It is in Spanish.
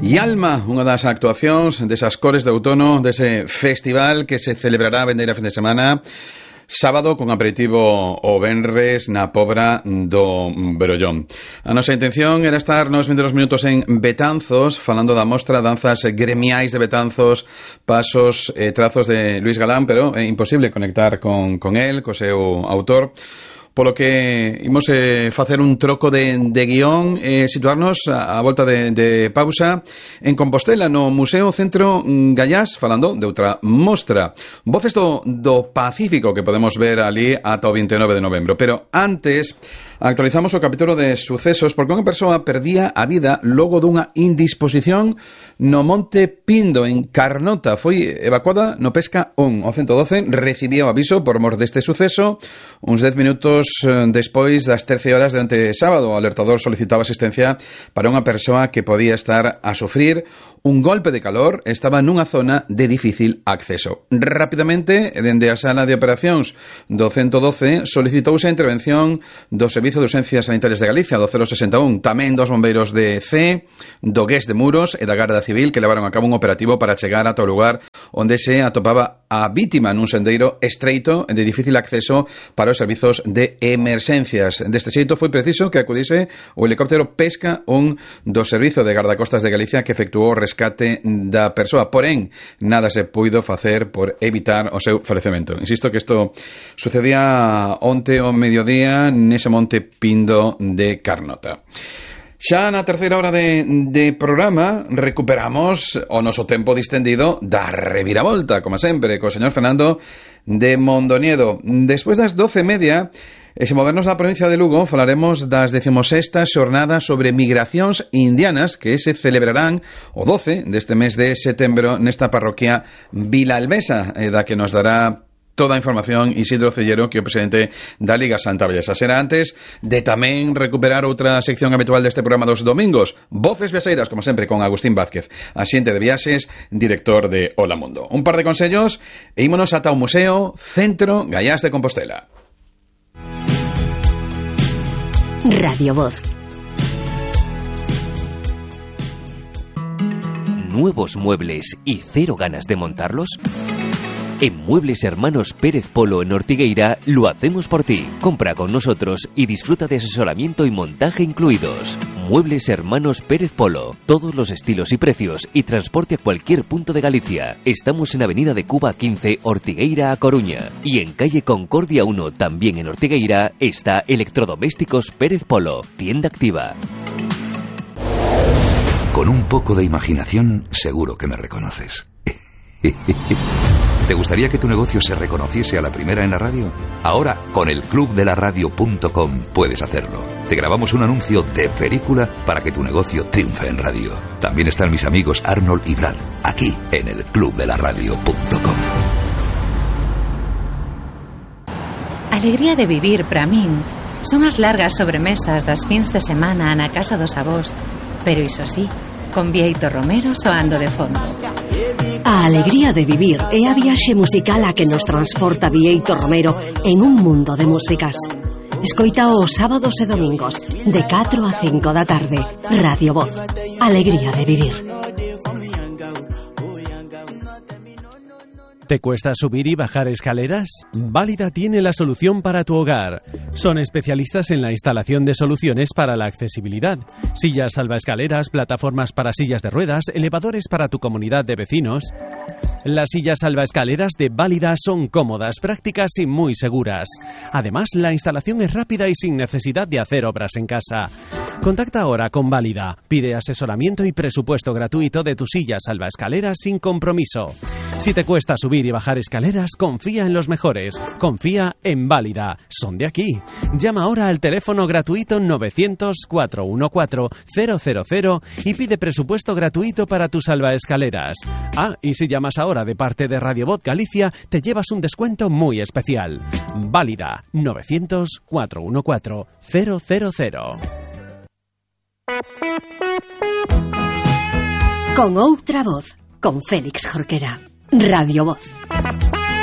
E Alma, unha das actuacións desas cores de outono dese festival que se celebrará a vendeira fin de semana sábado con aperitivo o venres na Pobra do Brollón. A nosa intención era estar nos 22 minutos en Betanzos, falando da mostra Danzas Gremiais de Betanzos, pasos e trazos de Luis Galán, pero é imposible conectar con el, co seu autor. Polo que imos facer un troco de guión e situarnos a volta de pausa en Compostela, no Museo Centro Gallás, falando de outra mostra. Voces do Pacífico que podemos ver ali ata o 29 de novembro. Pero antes actualizamos o capítulo de sucesos porque unha persoa perdía a vida logo dunha indisposición no Monte Pindo, en Carnota. Foi evacuada no Pesca 1. O 112 recibía o aviso por mor deste suceso uns 10 minutos despois das 13 horas de onte sábado. O alertador solicitaba asistencia para unha persoa que podía estar a sufrir un golpe de calor, estaba nunha zona de difícil acceso. Rapidamente, dende a sala de operacións do 112, solicitouse a intervención do Servizo de Urxencias Sanitarias de Galicia, do 061, tamén dos bombeiros de C, do GES de Muros e da Garda Civil, que levaron a cabo un operativo para chegar ata o lugar onde se atopaba a vítima nun sendeiro estreito de difícil acceso para os servizos de emerxencias. Deste xeito foi preciso que acudise o helicóptero Pesca 1 do Servizo de Gardacostas de Galicia, que efectuou o rescate da persoa. Porén, nada se puido facer por evitar o seu falecemento. Insisto que isto sucedía onte ao mediodía nese Monte Pindo de Carnota. Xa na terceira hora de programa recuperamos o noso tempo distendido da reviravolta, como sempre, co señor Fernando de Mondoniedo. Despois das 12:30, e se movernos da provincia de Lugo, falaremos das 16ª xornadas sobre migracións indianas que se celebrarán o 12 deste mes de setembro nesta parroquia Vilalbesa, da que nos dará toda a información Isidro Cellero, que é o presidente da Liga Santa Bellesa. Será antes de tamén recuperar outra sección habitual deste programa dos domingos, Voces Viaxeiras, como sempre, con Agustín Vázquez, axente de viaxes, director de Hola Mundo. Un par de consellos e ímonos ata o Museo Centro Gallás de Compostela. Radio Voz. ¿Nuevos muebles y cero ganas de montarlos? En Muebles Hermanos Pérez Polo en Ortigueira lo hacemos por ti. Compra con nosotros y disfruta de asesoramiento y montaje incluidos. Muebles Hermanos Pérez Polo. Todos los estilos y precios y transporte a cualquier punto de Galicia. Estamos en Avenida de Cuba 15, Ortigueira a Coruña. Y en calle Concordia 1, también en Ortigueira, está Electrodomésticos Pérez Polo. Tienda activa. Con un poco de imaginación, seguro que me reconoces. ¿Te gustaría que tu negocio se reconociese a la primera en la radio? Ahora, con el clubdelaradio.com puedes hacerlo. Te grabamos un anuncio de película para que tu negocio triunfe en radio. También están mis amigos Arnold y Brad, aquí en el clubdelaradio.com. Alegría de vivir para min son as largas sobremesas das fins de semana na casa dos avós, pero iso sí, con Bieito Romero soando de fondo. A alegría de vivir é a viaxe musical a que nos transporta Bieito Romero en un mundo de músicas. Escoita os sábados e domingos de 4 a 5 da tarde. Radio Voz. Alegría de vivir. ¿Te cuesta subir y bajar escaleras? Válida tiene la solución para tu hogar. Son especialistas en la instalación de soluciones para la accesibilidad. Sillas salvaescaleras, plataformas para sillas de ruedas, elevadores para tu comunidad de vecinos. Las sillas salvaescaleras de Válida son cómodas, prácticas y muy seguras. Además, la instalación es rápida y sin necesidad de hacer obras en casa. Contacta ahora con Válida. Pide asesoramiento y presupuesto gratuito de tu silla salvaescaleras sin compromiso. Si te cuesta subir y bajar escaleras, confía en los mejores. Confía en Válida. Son de aquí. Llama ahora al teléfono gratuito 900-414-000 y pide presupuesto gratuito para tus salvaescaleras. Ah, y si llamas ahora de parte de Radio Voz Galicia, te llevas un descuento muy especial. Válida. 900-414-000. Con outra voz, con Félix Jorquera. Radio Voz.